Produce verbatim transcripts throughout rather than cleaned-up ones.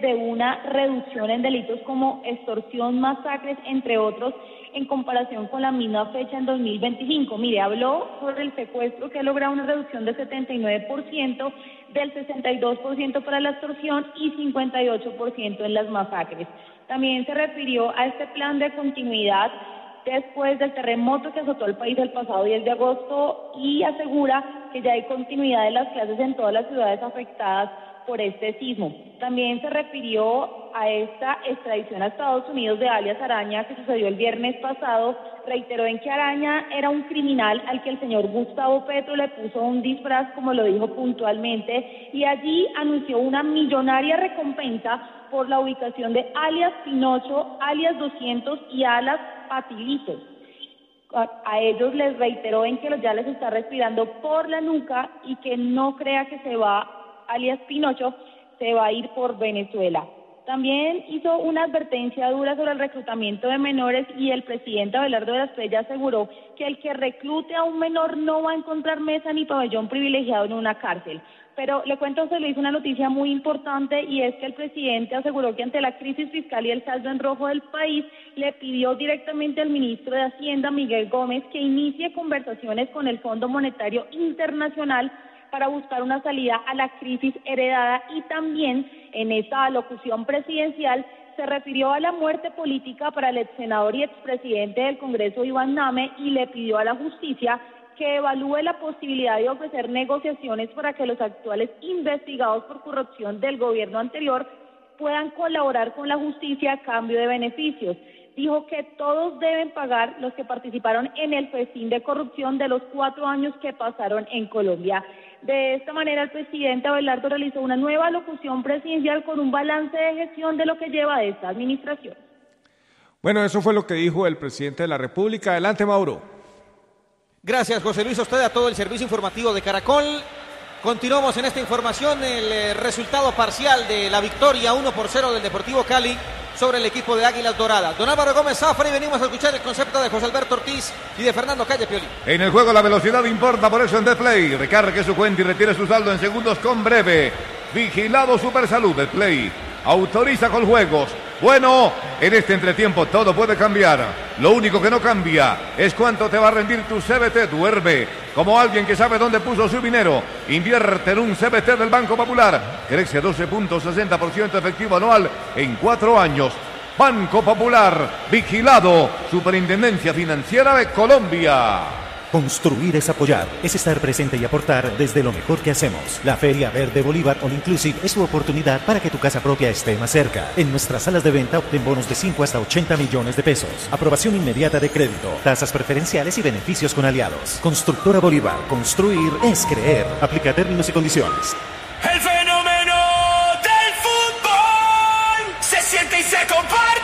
de una reducción en delitos como extorsión, masacres, entre otros, en comparación con la misma fecha en dos mil veinticinco. Mire, habló sobre el secuestro, que ha logrado una reducción del setenta y nueve por ciento, del sesenta y dos por ciento para la extorsión y cincuenta y ocho por ciento en las masacres. También se refirió a este plan de continuidad después del terremoto que azotó el país el pasado diez de agosto y asegura que ya hay continuidad de las clases en todas las ciudades afectadas por este sismo. También se refirió a esta extradición a Estados Unidos de alias Araña que sucedió el viernes pasado. Reiteró en que Araña era un criminal al que el señor Gustavo Petro le puso un disfraz, como lo dijo puntualmente, y allí anunció una millonaria recompensa por la ubicación de alias Pinocho, alias doscientos y alias Patilitos. A, a ellos les reiteró en que ya les está respirando por la nuca y que no crea que se va, alias Pinocho, se va a ir por Venezuela. También hizo una advertencia dura sobre el reclutamiento de menores y el presidente Abelardo de la Espriella aseguró que el que reclute a un menor no va a encontrar mesa ni pabellón privilegiado en una cárcel. Pero le cuento, se le hizo una noticia muy importante y es que el presidente aseguró que ante la crisis fiscal y el saldo en rojo del país, le pidió directamente al ministro de Hacienda, Miguel Gómez, que inicie conversaciones con el Fondo Monetario Internacional para buscar una salida a la crisis heredada, y también en esta alocución presidencial se refirió a la muerte política para el ex senador y expresidente del Congreso Iván Name y le pidió a la justicia que evalúe la posibilidad de ofrecer negociaciones para que los actuales investigados por corrupción del gobierno anterior puedan colaborar con la justicia a cambio de beneficios. Dijo que todos deben pagar los que participaron en el festín de corrupción de los cuatro años que pasaron en Colombia. De esta manera, el presidente Abelardo realizó una nueva alocución presidencial con un balance de gestión de lo que lleva de esta administración. Bueno, eso fue lo que dijo el presidente de la República. Adelante, Mauro. Gracias, José Luis, a usted, a todo el servicio informativo de Caracol. Continuamos en esta información, el eh, resultado parcial de la victoria uno por cero del Deportivo Cali sobre el equipo de Águilas Doradas. Don Álvaro Gómez Zafra, y venimos a escuchar el concepto de José Alberto Ortiz y de Fernando Calle Pioli. En el juego la velocidad importa, por eso en Depay recargue su cuenta y retire su saldo en segundos con Breve. Vigilado Supersalud. Depay autoriza con juegos. Bueno, en este entretiempo todo puede cambiar. Lo único que no cambia es cuánto te va a rendir tu C B T. Duerme como alguien que sabe dónde puso su dinero. Invierte en un C B T del Banco Popular. Crece doce punto sesenta por ciento efectivo anual en cuatro años. Banco Popular, vigilado. Superintendencia Financiera de Colombia. Construir es apoyar, es estar presente y aportar desde lo mejor que hacemos. La Feria Verde Bolívar All Inclusive es tu oportunidad para que tu casa propia esté más cerca. En nuestras salas de venta obtén bonos de cinco hasta ochenta millones de pesos. Aprobación inmediata de crédito, tasas preferenciales y beneficios con aliados. Constructora Bolívar, construir es creer. Aplica términos y condiciones. El fenómeno del fútbol se siente y se comparte.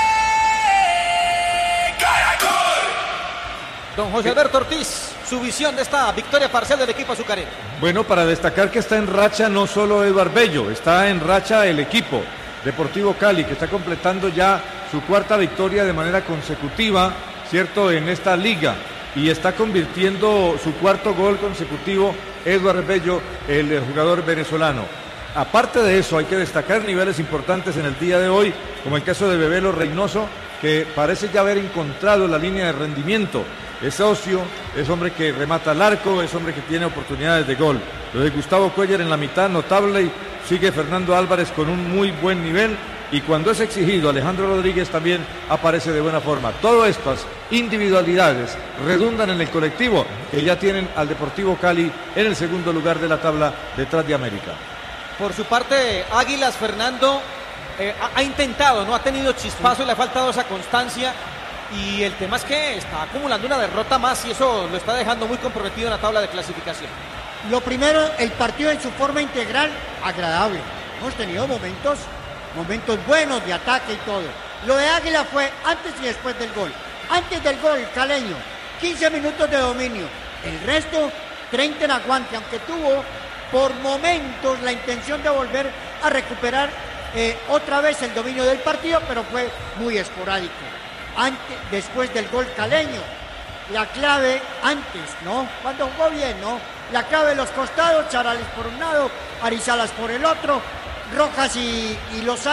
Don José Alberto Ortiz, su visión de esta victoria parcial del equipo azucarero. Bueno, para destacar que está en racha no solo Eduard Bello, está en racha el equipo Deportivo Cali, que está completando ya su cuarta victoria de manera consecutiva, ¿cierto?, en esta liga, y está convirtiendo su cuarto gol consecutivo Eduard Bello, el jugador venezolano. Aparte de eso, hay que destacar niveles importantes en el día de hoy, como el caso de Bebelo Reynoso, que parece ya haber encontrado la línea de rendimiento. Es socio, es hombre que remata al arco, es hombre que tiene oportunidades de gol. Lo de Gustavo Cuellar en la mitad, notable, y sigue Fernando Álvarez con un muy buen nivel, y cuando es exigido, Alejandro Rodríguez también aparece de buena forma. Todas estas individualidades redundan en el colectivo, que ya tienen al Deportivo Cali en el segundo lugar de la tabla, detrás de América. Por su parte, Águilas, Fernando, eh, ha, ha intentado, no ha tenido chispazo y le ha faltado esa constancia. Y el tema es que está acumulando una derrota más y eso lo está dejando muy comprometido en la tabla de clasificación. Lo primero, el partido en su forma integral, agradable. Hemos tenido momentos, momentos buenos de ataque y todo. Lo de Águila fue antes y después del gol. Antes del gol, Caleño, quince minutos de dominio. El resto, treinta en aguante, aunque tuvo por momentos la intención de volver a recuperar eh, otra vez el dominio del partido, pero fue muy esporádico. Antes, después del gol Caleño, la clave antes, ¿no? Cuando jugó bien, ¿no? La clave de los costados, Charales por un lado, Arizalas por el otro, Rojas y, y Lozano